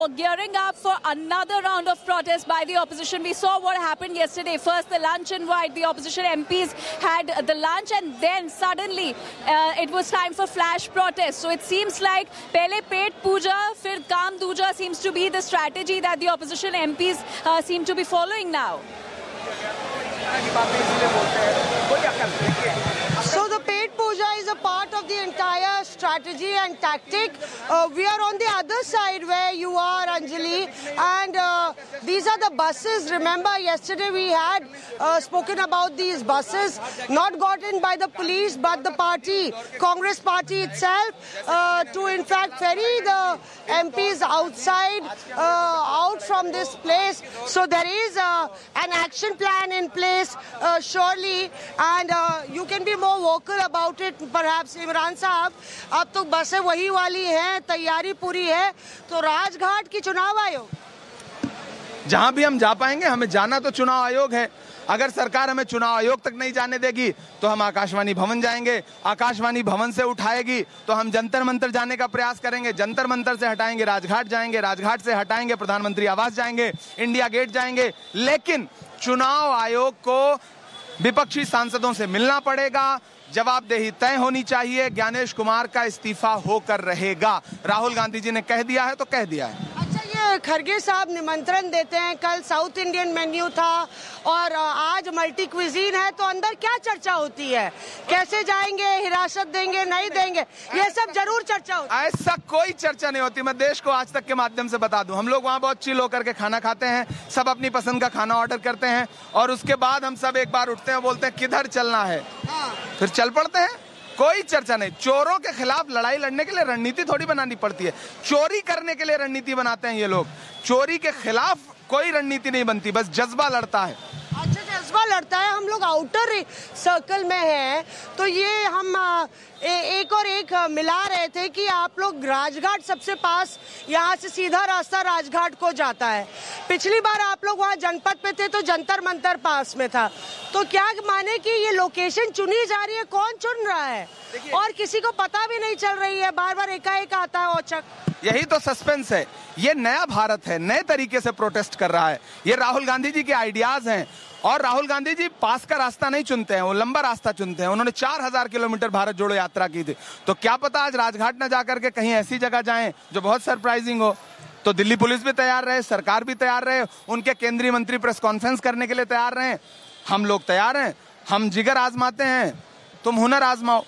Gearing up for another round of protests by the opposition. We saw what happened yesterday. First, the lunch invite. The opposition MPs had the lunch, and then suddenly it was time for flash protests. So it seems like pehle pet puja, fir kaam dooja seems to be the strategy that the opposition MPs seem to be following now. So the pet puja is a part of the entire strategy and tactic. We are on the other side where you are, Anjali, and these are the buses. Remember, yesterday we had spoken about these buses, not gotten by the police, but the party, Congress party itself, to in fact ferry the MPs outside, out from this place. So there is an action plan in place, surely, and you can be more vocal about it, perhaps. Imran साहब, अब तो बसें वही वाली हैं, तैयारी पूरी है, तो राजघाट की चुनाव आयोग, जहां भी हम जा पाएंगे, हमें जाना तो चुनाव आयोग है। अगर सरकार हमें चुनाव आयोग तक नहीं जाने देगी तो हम आकाशवाणी भवन जाएंगे, आकाशवाणी भवन से उठाएगी तो हम जंतर मंतर जाने का प्रयास करेंगे, जंतर मंतर से हटाएंगे राजघाट जाएंगे, राजघाट से हटाएंगे प्रधानमंत्री आवास जाएंगे, इंडिया गेट जाएंगे। लेकिन चुनाव आयोग को विपक्षी सांसदों से मिलना पड़ेगा, जवाबदेही तय होनी चाहिए। ज्ञानेश कुमार का इस्तीफा होकर रहेगा। राहुल गांधी जी ने कह दिया है तो कह दिया है। अच्छा, ये खड़गे साहब निमंत्रण देते हैं, कल साउथ इंडियन मेन्यू था और आज मल्टी क्विजीन है, तो अंदर क्या चर्चा होती है? कैसे जाएंगे, हिरासत देंगे, नहीं देंगे, ये सब जरूर चर्चा होती है। ऐसा कोई चर्चा नहीं होती। मैं देश को आज तक के माध्यम से बता दूं, हम लोग वहां बहुत चिल होकर के खाना खाते हैं, सब अपनी पसंद का खाना ऑर्डर करते हैं और उसके बाद हम सब एक बार उठते हैं, बोलते हैं किधर चलना है, फिर चल पड़ते हैं। कोई चर्चा नहीं। चोरों के खिलाफ लड़ाई लड़ने के लिए रणनीति थोड़ी बनानी पड़ती है, चोरी करने के लिए रणनीति बनाते हैं ये लोग। चोरी के खिलाफ कोई रणनीति नहीं बनती, बस जज्बा लड़ता है। अच्छा, जज्बा लड़ता है। हम लोग आउटर सर्कल में हैं, तो ये हम एक और एक मिला रहे थे कि आप लोग राजघाट सबसे पास, यहाँ से सीधा रास्ता राजघाट को जाता है। पिछली बार आप लोग वहाँ जनपद पे थे तो जंतर मंतर पास में था, तो क्या माने कि ये लोकेशन चुनी जा रही है? कौन चुन रहा है और किसी को पता भी नहीं चल रही है, बार बार एकाएक आता है औचक। यही तो सस्पेंस है। ये नया भारत है, नए तरीके से प्रोटेस्ट कर रहा है। ये राहुल गांधी जी के आइडियाज हैं और राहुल गांधी जी पास का रास्ता नहीं चुनते हैं, वो लंबा रास्ता चुनते हैं। उन्होंने 4000 किलोमीटर भारत जोड़ो यात्रा की थी, तो क्या पता आज राजघाट न जाकर के कहीं ऐसी जगह जाएं जो बहुत सरप्राइजिंग हो। तो दिल्ली पुलिस भी तैयार रहे, सरकार भी तैयार रहे, उनके केंद्रीय मंत्री प्रेस कॉन्फ्रेंस करने के लिए तैयार रहे। हम लोग तैयार हैं, हम जिगर आजमाते हैं, तुम हुनर आजमाओ।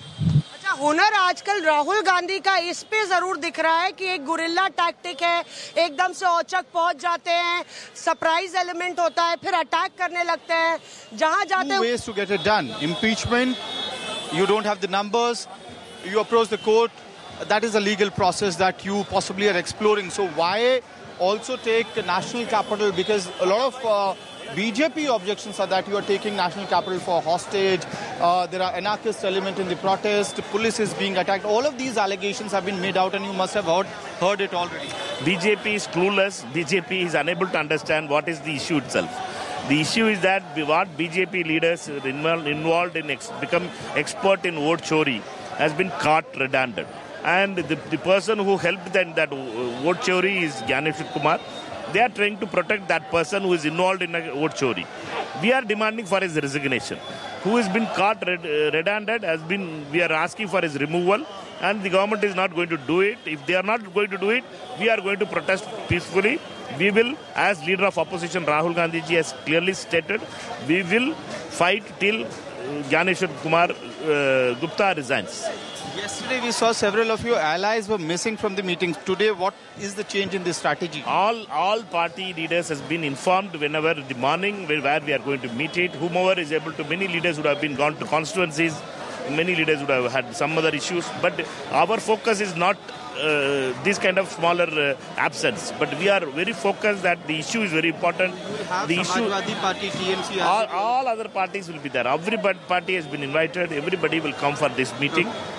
हुनर आजकल राहुल गांधी का इस पे जरूर दिख रहा है कि एक गुरिल्ला टैक्टिक है, एकदम से औचक पहुंच जाते हैं, सरप्राइज एलिमेंट होता है, फिर अटैक करने लगते हैं जहां जाते हैं। ways to get it done. Impeachment, you don't have the numbers, you approach the court, that is a legal process that you possibly are exploring. So why also take the national capital? Because a lot of BJP objections are that you are taking national capital for hostage, there are anarchist element in the protest, police is being attacked. All of these allegations have been made out and you must have heard it already. BJP is clueless. BJP is unable to understand what is the issue itself. The issue is that what BJP leaders involved in become expert in vote chori has been caught red-handed. And the person who helped them that vote chori is Gyanesh Kumar. They are trying to protect that person who is involved in a vote chori. We are demanding for his resignation. Who has been caught red-handed we are asking for his removal, and the government is not going to do it. If they are not going to do it, we are going to protest peacefully. We will, as leader of opposition Rahul Gandhi ji has clearly stated, we will fight till Gyanesh Kumar Gupta resigns. Yesterday we saw several of your allies were missing from the meetings. Today, what is the change in this strategy? All party leaders has been informed whenever the morning where we are going to meet it. Whomever is able to, many leaders would have been gone to constituencies. Many leaders would have had some other issues. But our focus is not this kind of smaller absence. But we are very focused that the issue is very important. The issue, Party, TMC, all other parties will be there. Every party has been invited. Everybody will come for this meeting.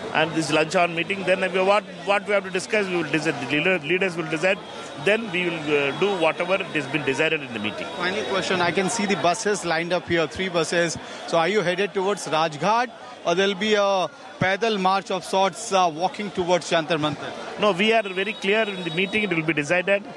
and this lunch hour meeting. Then what we have to discuss, we will decide. The leaders will decide. Then we will do whatever has been decided in the meeting. Final question. I can see the buses lined up here, 3 buses. So are you headed towards Rajghat, or there will be a pedal march of sorts walking towards Jantar Mantar? No, we are very clear in the meeting. It will be decided.